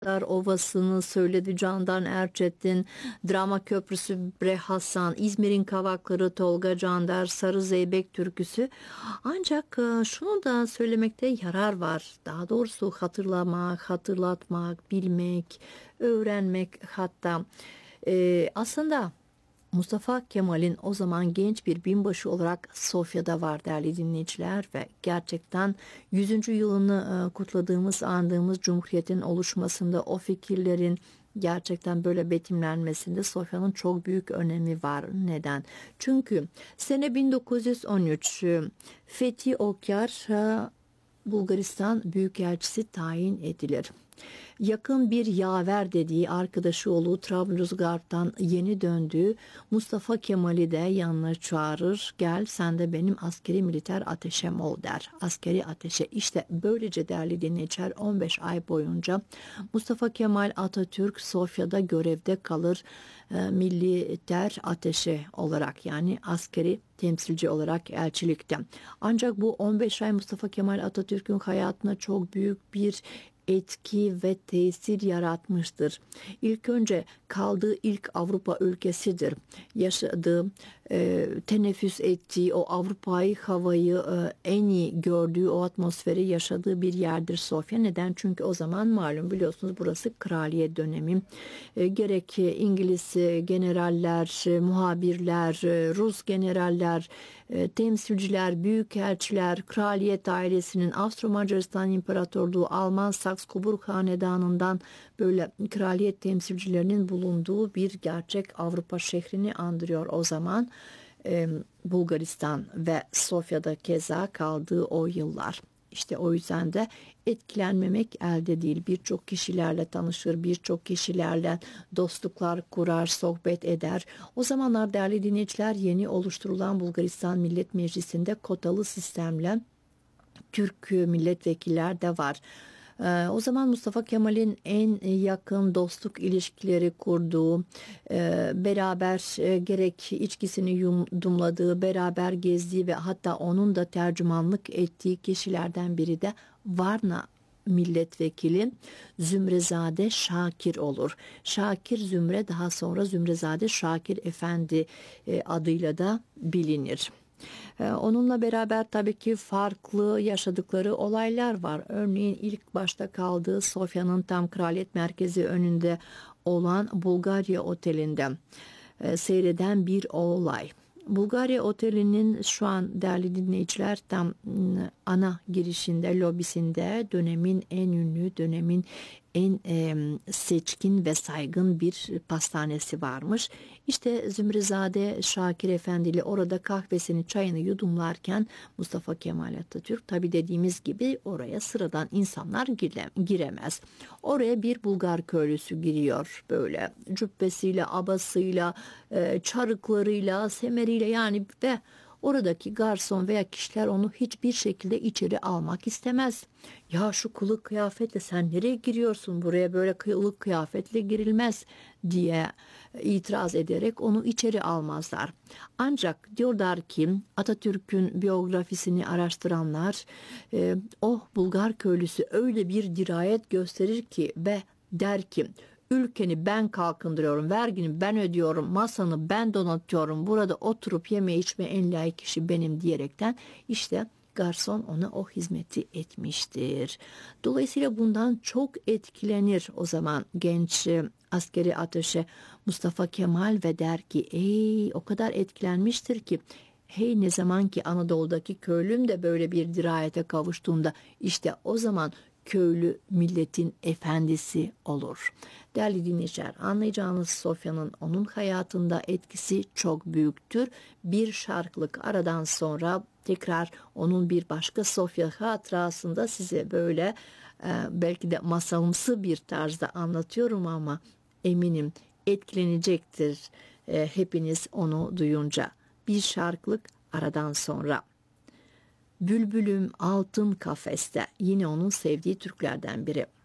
Ovası'nı söyledi Candan Erçetin, Drama Köprüsü Bre Hasan, İzmir'in Kavakları Tolga Cander, Sarı Zeybek türküsü. Ancak şunu da söylemekte yarar var. Daha doğrusu hatırlamak, hatırlatmak, bilmek, öğrenmek hatta. Aslında Mustafa Kemal'in o zaman genç bir binbaşı olarak Sofya'da var değerli dinleyiciler ve gerçekten 100. yılını kutladığımız, andığımız Cumhuriyet'in oluşmasında o fikirlerin gerçekten böyle betimlenmesinde Sofya'nın çok büyük önemi var. Neden? Çünkü sene 1913 Fethi Okyar Bulgaristan Büyükelçisi tayin edilir. Yakın bir yaver dediği arkadaşı olduğu Trablusgarp'tan yeni döndüğü Mustafa Kemal'i de yanına çağırır. Gel sen de benim askeri militer ateşem ol der. Askeri ateşe işte böylece değerli dinleyiciler 15 ay boyunca Mustafa Kemal Atatürk Sofya'da görevde kalır. Militer ateşe olarak yani askeri temsilci olarak elçilikte. Ancak bu 15 ay Mustafa Kemal Atatürk'ün hayatına çok büyük bir etki ve tesir yaratmıştır. İlk önce kaldığı ilk Avrupa ülkesidir. Yaşadığı, teneffüs ettiği o Avrupa'yı, havayı en iyi gördüğü o atmosferi yaşadığı bir yerdir Sofya. Neden? Çünkü o zaman malum biliyorsunuz burası kraliyet dönemi. Gerek İngiliz generaller, muhabirler, Rus generaller, temsilciler, büyükelçiler, kraliyet ailesinin, Avstro-Macaristan İmparatorluğu, Alman Saks-Coburg Hanedanı'ndan böyle kraliyet temsilcilerinin bulunduğu bir gerçek Avrupa şehrini andırıyor o zaman. Bulgaristan ve Sofya'da keza kaldığı o yıllar. İşte o yüzden de etkilenmemek elde değil. Birçok kişilerle tanışır, birçok kişilerle dostluklar kurar, sohbet eder. O zamanlar değerli dinleyiciler yeni oluşturulan Bulgaristan Millet Meclisi'nde kotalı sistemle Türk milletvekiller de var. O zaman Mustafa Kemal'in en yakın dostluk ilişkileri kurduğu, beraber gerek içkisini yudumladığı, beraber gezdiği ve hatta onun da tercümanlık ettiği kişilerden biri de Varna milletvekili Zümrezade Şakir olur. Şakir Zümre daha sonra Zümrezade Şakir Efendi adıyla da bilinir. Onunla beraber tabii ki farklı yaşadıkları olaylar var. Örneğin ilk başta kaldığı Sofya'nın tam kraliyet merkezi önünde olan Bulgarya Oteli'nde seyreden bir olay. Bulgarya Oteli'nin şu an değerli dinleyiciler tam ana girişinde, lobisinde dönemin en ünlü, dönemin en seçkin ve saygın bir pastanesi varmış. İşte Zümrezade Şakir Efendi ile orada kahvesini, çayını yudumlarken Mustafa Kemal Atatürk tabi dediğimiz gibi oraya sıradan insanlar giremez. Oraya bir Bulgar köylüsü giriyor böyle cübbesiyle, abasıyla, çarıklarıyla, semeriyle yani ve oradaki garson veya kişiler onu hiçbir şekilde içeri almak istemez. Ya şu kılık kıyafetle sen nereye giriyorsun? Buraya böyle kılık kıyafetle girilmez diye itiraz ederek onu içeri almazlar. Ancak diyorlar ki Atatürk'ün biyografisini araştıranlar o Bulgar köylüsü öyle bir dirayet gösterir ki ve der ki ülkeni ben kalkındırıyorum, vergini ben ödüyorum, masanı ben donatıyorum, burada oturup yeme içme en layık kişi benim diyerekten işte garson ona o hizmeti etmiştir. Dolayısıyla bundan çok etkilenir o zaman genç askeri ateşe Mustafa Kemal ve der ki o kadar etkilenmiştir ki hey ne zaman ki Anadolu'daki köylüm de böyle bir dirayete kavuştuğunda işte o zaman köylü milletin efendisi olur. Değerli dinleyiciler, anlayacağınız Sofya'nın onun hayatında etkisi çok büyüktür. Bir şarkılık aradan sonra tekrar onun bir başka Sofya hatırasında size böyle belki de masalımsı bir tarzda anlatıyorum ama eminim etkilenecektir hepiniz onu duyunca. Bir şarkılık aradan sonra. Bülbülüm altın kafeste yine onun sevdiği Türklerden biri.